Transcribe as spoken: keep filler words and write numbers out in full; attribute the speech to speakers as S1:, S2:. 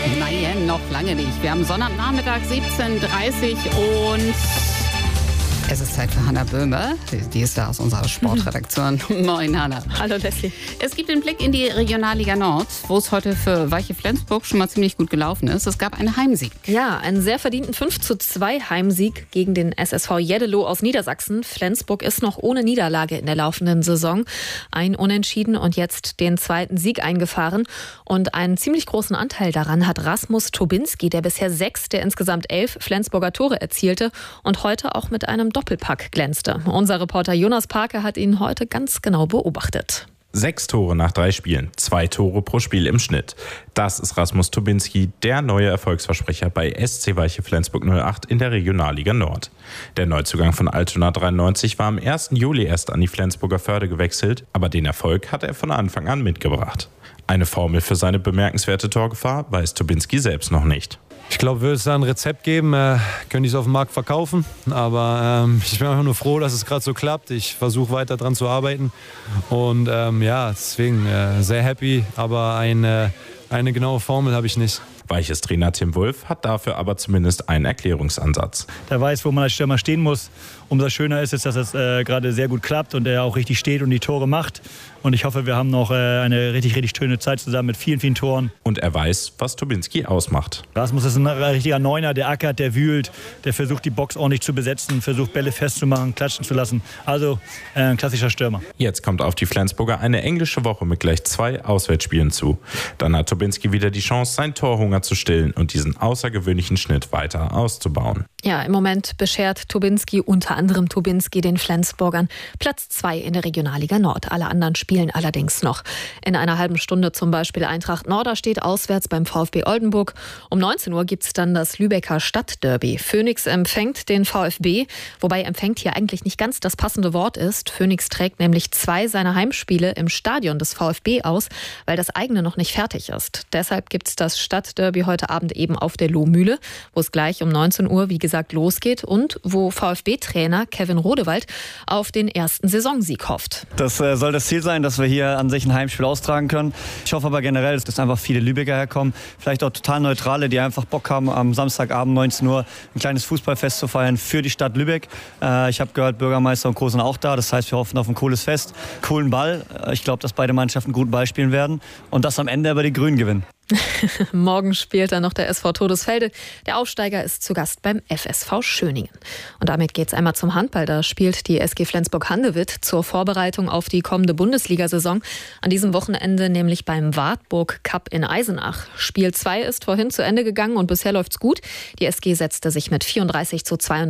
S1: Nein, noch lange nicht. Wir haben Sonnabendnachmittag siebzehn Uhr dreißig und es ist Zeit für Hannah Böhme. Die ist da aus unserer Sportredaktion. Moin, Hannah.
S2: Hallo, Leslie.
S1: Es gibt einen Blick in die Regionalliga Nord, wo es heute für Weiche Flensburg schon mal ziemlich gut gelaufen ist. Es gab einen Heimsieg.
S2: Ja, einen sehr verdienten fünf zu zwei Heimsieg gegen den S S V Jeddelo aus Niedersachsen. Flensburg ist noch ohne Niederlage in der laufenden Saison. Ein Unentschieden und jetzt den zweiten Sieg eingefahren. Und einen ziemlich großen Anteil daran hat Rasmus Tobinski, der bisher sechs der insgesamt elf Flensburger Tore erzielte und heute auch mit einem Doppelpack glänzte. Unser Reporter Jonas Parker hat ihn heute ganz genau beobachtet.
S3: Sechs Tore nach drei Spielen, zwei Tore pro Spiel im Schnitt. Das ist Rasmus Tobinski, der neue Erfolgsversprecher bei S C Weiche Flensburg null acht in der Regionalliga Nord. Der Neuzugang von Altona dreiundneunzig war am ersten Juli erst an die Flensburger Förde gewechselt, aber den Erfolg hat er von Anfang an mitgebracht. Eine Formel für seine bemerkenswerte Torgefahr weiß Tobinski selbst noch nicht.
S4: Ich glaube, würde es da ein Rezept geben, äh, könnte ich es auf dem Markt verkaufen. Aber ähm, ich bin einfach nur froh, dass es gerade so klappt. Ich versuche weiter dran zu arbeiten. Und ähm, ja, deswegen äh, sehr happy. Aber eine, eine genaue Formel habe ich nicht.
S3: Weiches Trainer Tim Wulff hat dafür aber zumindest einen Erklärungsansatz.
S5: Der weiß, wo man als Stürmer stehen muss. Umso schöner ist es, dass es äh, gerade sehr gut klappt und er auch richtig steht und die Tore macht. Und ich hoffe, wir haben noch äh, eine richtig, richtig schöne Zeit zusammen mit vielen, vielen Toren.
S3: Und er weiß, was Tobinski ausmacht.
S5: Rasmus ist ein richtiger Neuner, der ackert, der wühlt, der versucht, die Box ordentlich zu besetzen, versucht, Bälle festzumachen, klatschen zu lassen. Also äh, ein klassischer Stürmer.
S3: Jetzt kommt auf die Flensburger eine englische Woche mit gleich zwei Auswärtsspielen zu. Dann hat Tobinski wieder die Chance, seinen Torhunger zu stillen und diesen außergewöhnlichen Schnitt weiter auszubauen.
S2: Ja, im Moment beschert Tobinski, unter anderem Tobinski, den Flensburgern Platz zwei in der Regionalliga Nord. Alle anderen spielen allerdings noch. In einer halben Stunde zum Beispiel Eintracht Norderstedt auswärts beim VfB Oldenburg. Um neunzehn Uhr gibt es dann das Lübecker Stadtderby. Phoenix empfängt den VfB, wobei empfängt hier eigentlich nicht ganz das passende Wort ist. Phoenix trägt nämlich zwei seiner Heimspiele im Stadion des VfB aus, weil das eigene noch nicht fertig ist. Deshalb gibt es das Stadtderby heute Abend eben auf der Lohmühle, wo es gleich um neunzehn Uhr, wie gesagt, losgeht und wo VfB-Trainer Kevin Rodewald auf den ersten Saisonsieg hofft.
S6: Das äh, soll das Ziel sein, dass wir hier an sich ein Heimspiel austragen können. Ich hoffe aber generell, dass einfach viele Lübecker herkommen, vielleicht auch total Neutrale, die einfach Bock haben, am Samstagabend neunzehn Uhr ein kleines Fußballfest zu feiern für die Stadt Lübeck. Äh, ich habe gehört, Bürgermeister und Co. sind auch da, das heißt, wir hoffen auf ein cooles Fest, coolen Ball. Ich glaube, dass beide Mannschaften guten Ball spielen werden und dass am Ende aber die Grünen gewinnen.
S2: Morgen spielt dann noch der S V Todesfelde. Der Aufsteiger ist zu Gast beim F S V Schöningen. Und damit geht's einmal zum Handball. Da spielt die S G Flensburg-Handewitt zur Vorbereitung auf die kommende Bundesliga-Saison. An diesem Wochenende nämlich beim Wartburg Cup in Eisenach. Spiel zwei ist vorhin zu Ende gegangen und bisher läuft's gut. Die S G setzte sich mit vierunddreißig zu zweiunddreißig